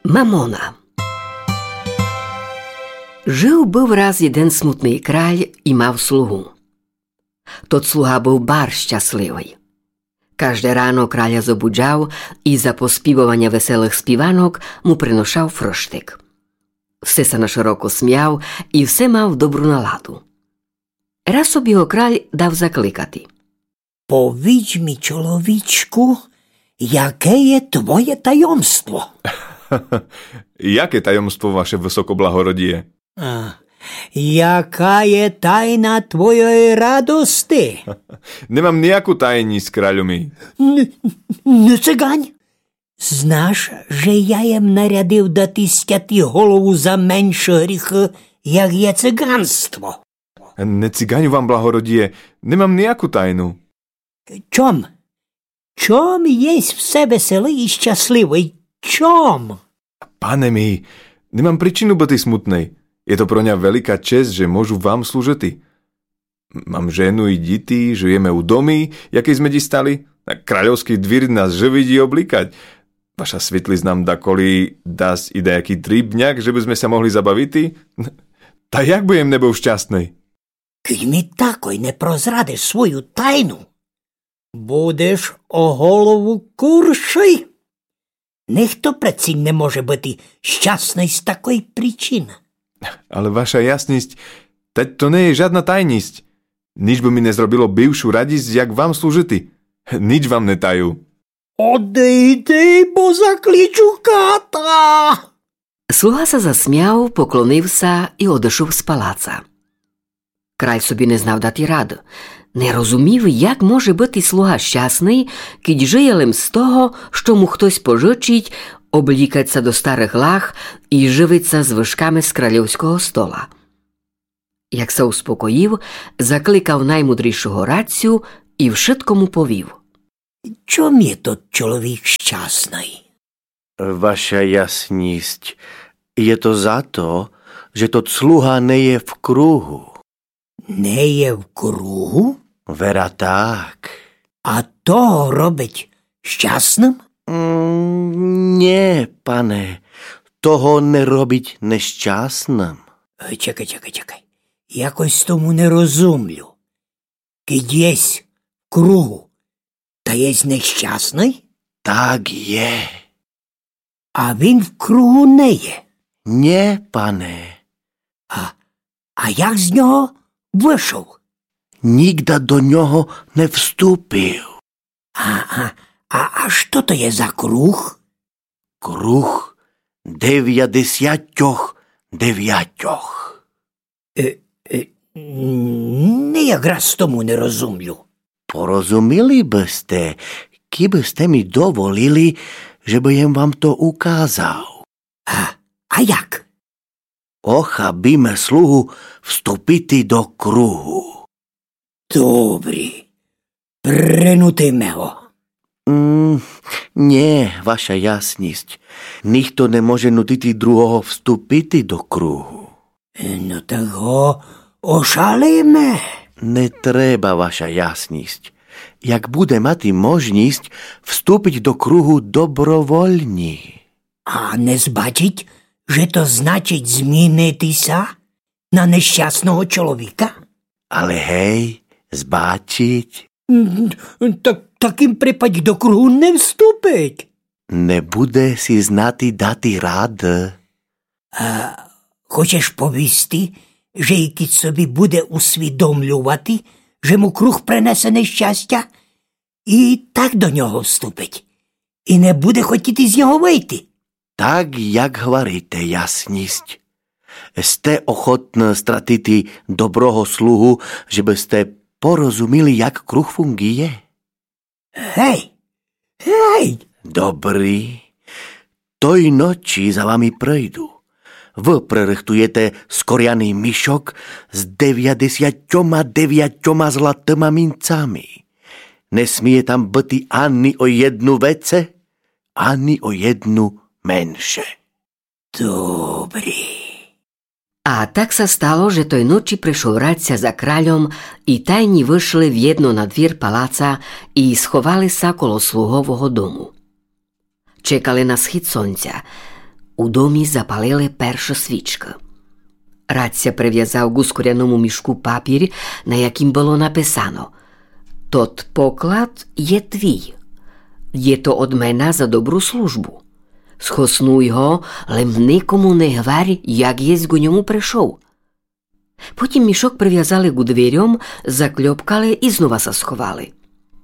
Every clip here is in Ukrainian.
Мамона. Жив був раз один смутний краль і мав слугу. Тот слуга був бар щасливий. Każde ráno kráľa zobudzał i za pospívowania weselých spívanok mu prinošal froštek. Все sa naširoko smiał i все mał dobrú naladu. Raz sobie ho kráľ dав закликати. Powiedz mi, čolovičku, jaké je tvoje tajomstvo? Jaké tajomstvo, vaše vysokoblahorodie? Jaká je tajna tvojej radosti? Nemám nejakú tajemníc, kráľu mi. Цигаň, знаєш, že я їм нарядив дати стяти голову за менше гріхи, як є циганство? Necigaňu vám, blahorodie, nemám nejakú tajnu. Чом? Чом єсть все veselý i šťastlivý? Čom? Pane mi, nemám príčinu byť smutnej. Je to pro mňa veľká čest, že môžu vám slúžiť. Mám ženu i deti, žijeme u domy, jaké sme stali. Na kráľovský dvír nás že vidí oblikať. Vaša svetlisť nám dakoli dás i dajaký dribňak, že by sme sa mohli zabaviť. Ta jak budem nebol šťastnej? Keď mi takoj neprozradeš svoju tajnu, budeš o голову kuršej. Nech to predsi nemôže byť šťastnej z takoj príčiny. Ale vaša jasnosť, to nie je žiadna tajnosť. Nič by mi nezrobilo bivšiu radosť, jak vám slúžiti. Nič vám netajú. Odejdi, bo zaklíču káta. Sluha sa zasmiał, poklonil sa i odešol z paláca. Kráľ собі не знав дати раду. Не розумів, як може бути слуга щасний, кіť žije len z toho, що mu хтось пожичить, облікать sa до старих лах і живить sa з вишками з кráľovського стола. Як sa uspokojив, закликав наймудрішого радцю і všetko mu povів. Čom je to človek šťastný? Vaša jasnosť, je to za to, že to sluha nie je v kruhu. Nie je v kruhu? Vera tak. A to robiť šťastným? Nie, pane, toho nerobiť nešťastným. Čakaj. Якось тому не розумлю. Keď єсть в кругу, та єсть нещасний? Tak je. А він в кругу не є? Nie, pane. А як з нього вийшов? Nikda do ňoho nevstúpil. А що то є за круг? Kruh 99. Ніяк раз тому не розумлю. Porozumili by ste, keby ste mi dovolili, že budem vám to ukázal. А як? Ochabíme sluhu vstúpiti do kruhu. Добрі. Принутиме ho. Nie, vaša jasnosť. Nikto nemôže nutiť druhého vstúpiti do kruhu. No tak ho ošalíme. Netreba, vaša jasnosť. Jak bude mať možnosť vstúpiť do kruhu dobrovoľne. А не збачить, že to значить змінити sa на нещасного чоловіка? Ale hej, zbáčiť. Таким припадь до кругу не вступить. Nebude si znati dati rád. Хочеш повісти, že i keď собі буде усвідомлювати, že mu круг принесе нещастя, і так до нього вступить. І не буде хотіти з нього вийти. Tak, jak hovoríte, jasnosť. Ste ochotní stratiť dobroho sluhu, že by ste porozumili, jak kruh funguje? Hej! Dobrý. Toj noči za vami prejdu. Vy prerechtujete skorianý myšok s 99 zlatými mincami. Nesmie tam byť ani o jednu vece, ani o jednu menšie. Dobrý. A tak sa stalo, že tej noči prišiel radca za kráľom i tajni vyšli v jedno na dvír paláca i schovali sa kolo sluhového domu. Čekali na schід сонця. У домі запалили перша свічка. Радця прив'язав к скоряному мішку папір, на яким було написано: «Тот поклад є твій. Є то од мене за добру службу. Схоснуй го, лем нікому не гварь, як єсть к ньому прийшов». Потім мішок прив'язали к дверям, закльопкали і знова се сховали.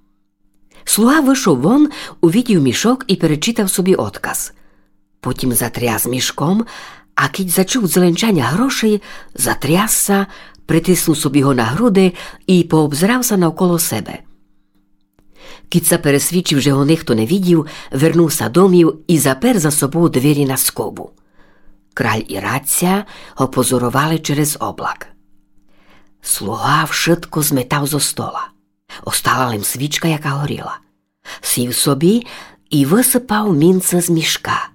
Слуга вийшов вон, увидів мішок і перечитав собі отказ. Потім затряс мішком, а кить зачув зеленчання грошей, затрясся, притиснув собі його на груди і пообзирався навколо себе. Кить се пересвідчив, що його ніхто не видів, вернувся домів і запер за собою двері на скобу. Краль і Радця го позорували через облак. Слуга вшитко зметав зо стола. Остала лим свічка, яка горіла. Сів собі і висипав мінце з мішка.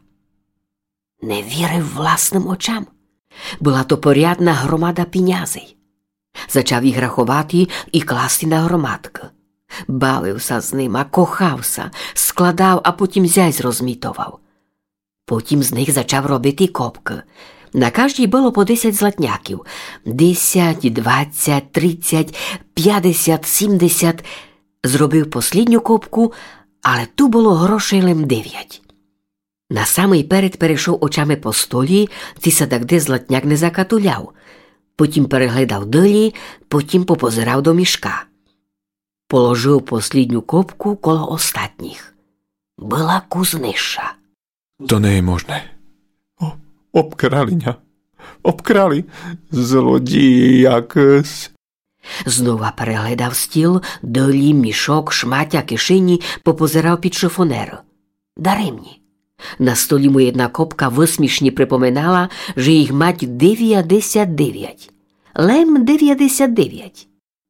Не вірив власним очам. Була то порядна громада пінязей. Зачав їх рахувати і класти на громадки. Бавився з ними, кохався, складав, а потім зязь розмітував. Потім з них зачав робити копки. На кожній було по 10 златняків. 10, 20, 30, 50, 70. Зробив послідню копку, але ту було грошей лим 9. На самий перед перейшов очами по столі, тися де златняк не закатуляв. Потім переглядав долі, потім попозирав до мішка. Положив послідню копку коло остатніх. Була кузниша. To nie je možné. Obkrali ňa. Obkrali. Zlodії якось. Знова переглядав стіл, долі, мішок, шмаття, кишені, попозирав під шифонер. Даремні. На столі му jedna копка висмішні припоминала, що їх мать 99. Лем 99.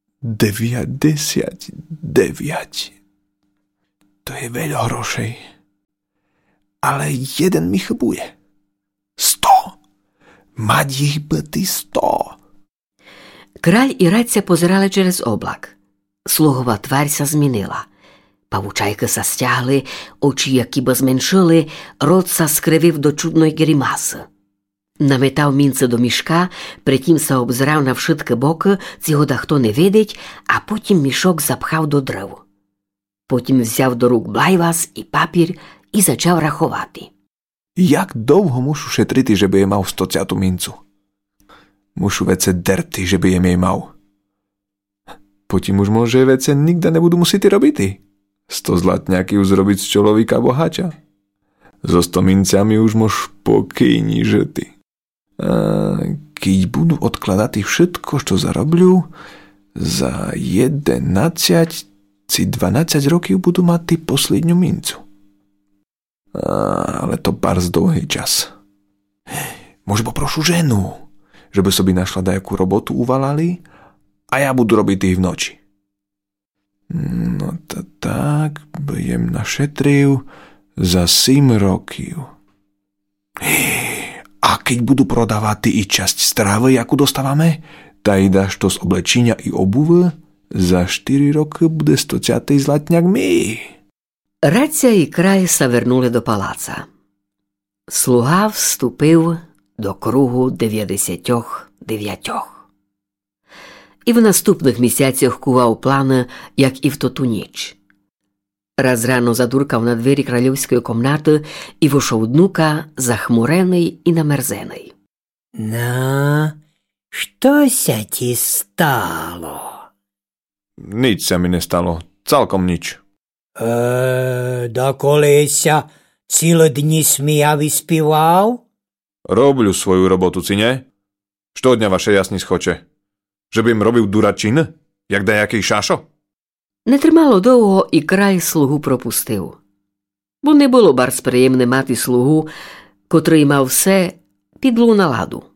99. To je veľa hrošej. Ale jeden mi chybuje. 100. Mať ich byty 100. Краль і Радця позирали через облак. Слугова тварь се змінила. Павучайки се стягли, очі які би зменшили, рот се скривив до чудної гримаси. Наметав мінце до мішка, притім се обзирав на вшитки боки, цього да хто не видить, а потім мішок запхав до дров. Потім взяв до рук блайвас і папір і зачав рахувати. Jak dlouho mušu šetriti, že by je mal 100 mincu? Mušu vece derty, že by je jej mal. Потім už може vece nikda nebudú musieť robiti. 100 zlatňáky už zrobiť z človeka bohača. So 100 mincami už môž pokýni žity. A keď budú odkladať všetko, čo zarobľú, za 11 či 12 rokів budú mať ty posledňu mincu. Ale to bardzo dlouhý čas. Może poprošu ženu, żeby sobie našla dajakú robotu uvalali a ja budu robiť ich v noči. No to tak by jem našetril za 7 rokів. A keď budu prodávať i časť stravy, jakú dostávame, taj dáš to z oblečenia i obuve, za 4 roky bude 100 zlatňak mi. Раця і краль се вернули до палаца. Слуга вступив до кругу 99. І в наступних місяцях кував плани, як і в тоту ніч. Раз рано задуркав на двері кралівської комнати і вийшов днука, захмурений і намерзений. На, що ся ті стало? Nič sa mi nestalo. Celkom nič. Да колися ціле дні сміяв і співав? Роблю свою роботу, ці не? Що дня ваша ясність хоче? Żeby im robił duračin? Jak dajakий шашо? Не тримало довго, і краль слугу пропустив. Бо не було барз приємне мати слугу, котрий мав все під луналаду.